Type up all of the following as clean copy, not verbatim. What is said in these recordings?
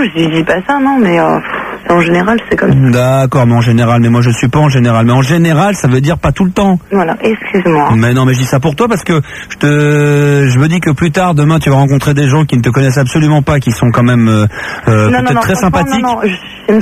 je dis pas ça, non, mais en général, c'est comme ça. D'accord, mais en général, mais moi je suis pas en général. Mais en général, ça veut dire pas tout le temps. Voilà, excuse-moi. Mais non, mais je dis ça pour toi parce que je me dis que plus tard, demain, tu vas rencontrer des gens qui ne te connaissent absolument pas, qui sont quand même peut-être très sympathiques. Non, je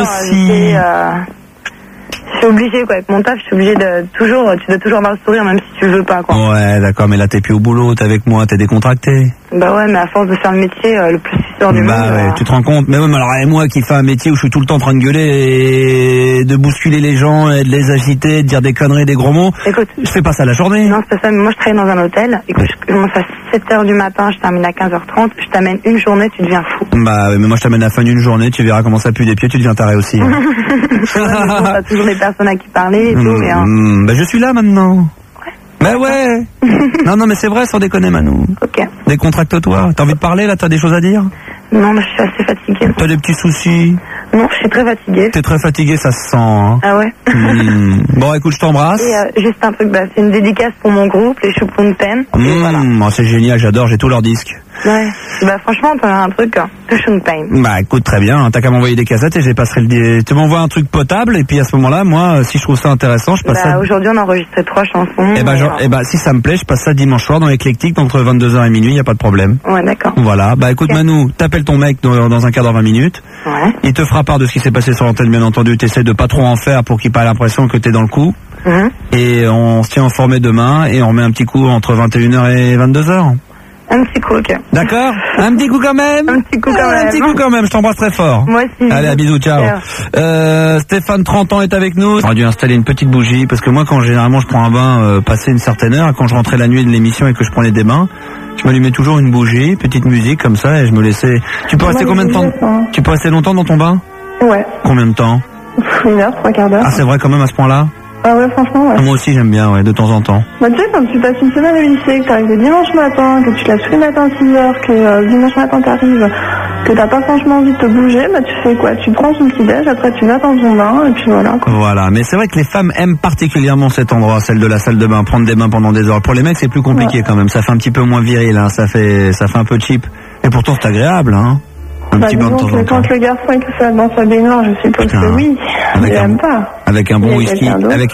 suis obligée, quoi. Avec mon taf, je suis obligée de toujours, tu dois toujours avoir le sourire, même si tu veux pas, quoi. Ouais, d'accord, mais là, t'es plus au boulot, t'es avec moi, t'es décontracté. Bah ouais, mais à force de faire le métier le plus sûr du monde. Bah ouais, tu te rends compte. Mais ouais, mais alors, et moi qui fais un métier où je suis tout le temps en train de gueuler et de bousculer les gens et de les agiter, de dire des conneries, des gros mots. Écoute, je fais pas ça la journée. Non, c'est pas ça, mais moi je travaille dans un hôtel. Écoute, je commence à 7h du matin, je termine à 15h30, je t'amène une journée, tu deviens fou. Bah ouais, mais moi je t'amène à la fin d'une journée, tu verras comment ça pue des pieds, tu deviens taré aussi. Hein. Bon, t'as toujours des personnes à qui parler et tout, mais... Bah je suis là maintenant. Bah ouais. Non, mais c'est vrai, sans déconner, Manou. Ok. Décontracte-toi. T'as envie de parler, là? T'as des choses à dire? Non, mais je suis assez fatiguée. T'as des petits soucis? Non, je suis très fatiguée. T'es très fatiguée, ça se sent. Hein. Ah ouais. Bon, écoute, je t'embrasse. Et juste un truc, c'est une dédicace pour mon groupe, les Choupons de peine. Voilà. C'est génial, j'adore, j'ai tous leurs disques. Ouais. Bah franchement, t'as un truc, Choupons de peine. Bah écoute, très bien, t'as qu'à m'envoyer des cassettes et j'ai passerai tu m'envoies un truc potable et puis à ce moment-là, moi, si je trouve ça intéressant, je passe ça. Aujourd'hui, on a enregistré 3 chansons. Et bah si ça me plaît, je passe ça dimanche soir dans l'éclectique entre 22h et minuit, y a pas de problème. Ouais, d'accord. Voilà, bah écoute, Manou, t'appelles ton mec dans un quart d'heure 20 minutes. Ouais. Il te fera part de ce qui s'est passé sur l'antenne, bien entendu. T'essaies de pas trop en faire pour qu'il n'ait pas l'impression que t'es dans le coup. Et on se tient informé demain et on remet un petit coup entre 21h et 22h. Un petit coup, ok. D'accord. Un petit coup quand même. Un petit coup quand même. Un petit coup quand même, je t'embrasse très fort. Moi aussi. Allez, à bisous, ciao. Stéphane, 30 ans, est avec nous. J'aurais dû installer une petite bougie parce que moi, quand généralement je prends un bain passé une certaine heure, quand je rentrais la nuit de l'émission et que je prenais des bains, je m'allumais toujours une bougie, petite musique comme ça et je me laissais... Tu peux rester combien de temps? Tu peux rester longtemps dans ton bain? Ouais. Combien de temps? 1 heure, 3/4 d'heure. Ah, c'est vrai quand même à ce point-là? Ah ouais, franchement, ouais. Moi aussi j'aime bien, ouais, de temps en temps. Bah tu sais, quand tu passes une semaine au lycée, que t'arrives le dimanche matin, que tu te lèves tous les matins à 6h, que dimanche matin t'arrives, que t'as pas franchement envie de te bouger, bah tu fais quoi? Tu prends ton petit déj, après tu vas dans ton bain, et puis voilà, quoi. Voilà, mais c'est vrai que les femmes aiment particulièrement cet endroit, celle de la salle de bain, prendre des bains pendant des heures. Pour les mecs c'est plus compliqué quand même, ça fait un petit peu moins viril, hein, ça fait un peu cheap. Et pourtant c'est agréable, hein. Un petit bain de temps en temps. Quand le garçon est tout seul dans sa baignoire, je suppose que oui. Il aime pas. Avec un bon whisky,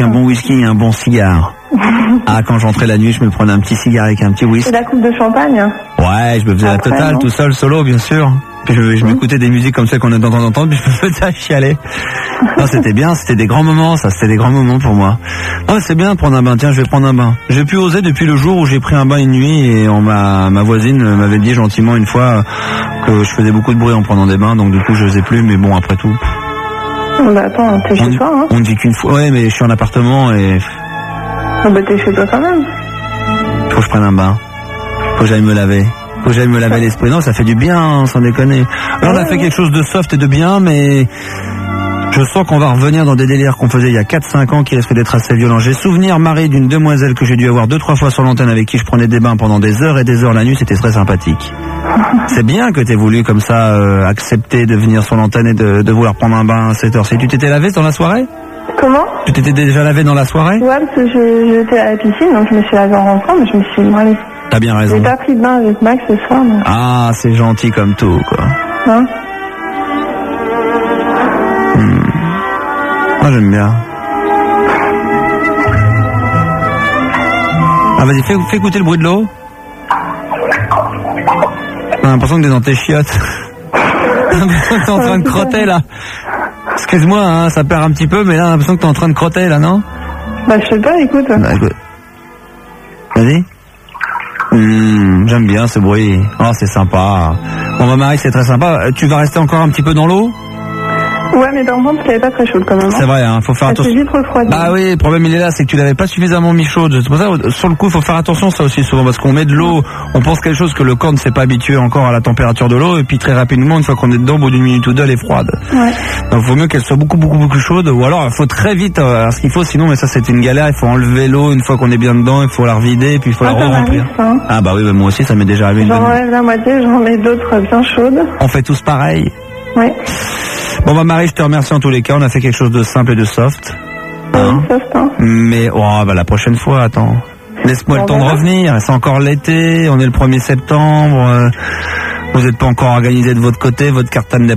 et un bon cigare. Ah, quand j'entrais la nuit, je me prenais un petit cigare avec un petit whisky. C'est la coupe de champagne. Ouais, je me faisais la totale, tout seul, solo, bien sûr. Puis je m'écoutais des musiques comme ça qu'on a de temps en temps, puis je me faisais chialer. Non, c'était bien, c'était des grands moments, ça, c'était des grands moments pour moi. Oh, c'est bien de prendre un bain, tiens, je vais prendre un bain. J'ai pu oser depuis le jour où j'ai pris un bain une nuit et ma voisine m'avait dit gentiment une fois que je faisais beaucoup de bruit en prenant des bains, donc du coup je faisais plus, mais bon, après tout. Bah attends, t'es chez toi, hein? On ne vit qu'une fois, ouais, mais je suis en appartement et... Ah bah t'es chez toi quand même. Faut que je prenne un bain. Faut que j'aille me laver. Faut que j'aille me laver l'esprit. Non, ça fait du bien, sans déconner. Alors, on a fait quelque chose de soft et de bien, mais je sens qu'on va revenir dans des délires qu'on faisait il y a 4-5 ans qui risquent d'être assez violents. J'ai souvenir, Marie, d'une demoiselle que j'ai dû avoir 2-3 fois sur l'antenne avec qui je prenais des bains pendant des heures et des heures la nuit. C'était très sympathique. C'est bien que t'aies voulu comme ça accepter de venir sur l'antenne et de vouloir prendre un bain à cette heure-ci. Tu t'étais lavé dans la soirée? Comment? Tu t'étais déjà lavé dans la soirée? Ouais, parce que j'étais à la piscine, donc je me suis lavé en rentrant, mais je me suis dit, allez. T'as bien raison. J'ai pas pris de bain avec Max ce soir, mais... Ah, c'est gentil comme tout, quoi. Hein? Moi, j'aime bien. Ah, vas-y, fais écouter le bruit de l'eau. J'ai l'impression que t'es dans tes chiottes. J'ai l'impression que t'es en train de crotter, là. Excuse-moi, hein, ça perd un petit peu, mais là, j'ai l'impression que t'es en train de crotter, là, non? Bah, je sais pas, écoute. Bah, écoute. Vas-y. J'aime bien ce bruit. Oh, c'est sympa. Bon, bah, Marie, c'est très sympa. Tu vas rester encore un petit peu dans l'eau? Ouais, mais par contre, parce qu'elle est pas très chaude quand même. C'est vrai, hein, faut faire attention. C'est vite refroidi. Bah oui, le problème il est là, c'est que tu l'avais pas suffisamment mis chaude. C'est pour ça, sur le coup, faut faire attention ça aussi souvent, parce qu'on met de l'eau, on pense quelque chose que le corps ne s'est pas habitué encore à la température de l'eau, et puis très rapidement, une fois qu'on est dedans, au bout d'une minute ou deux, elle est froide. Ouais. Donc, il vaut mieux qu'elle soit beaucoup chaude, ou alors, il faut très vite, ce qu'il faut, sinon, mais ça c'est une galère, il faut enlever l'eau une fois qu'on est bien dedans, il faut la revider, et puis il faut la re-remplir. Ah bah oui, bah, moi aussi, ça m'est déjà arrivé. J'enlève la moitié, j'en mets d'autres bien chaudes. On fait tous pareil. Ouais. Bon bah Marie, je te remercie en tous les cas, on a fait quelque chose de simple et de soft. Hein? Soft, hein. Mais bah la prochaine fois, attends. Laisse-moi le temps de revenir, c'est encore l'été, on est le 1er septembre, vous n'êtes pas encore organisé de votre côté, votre carte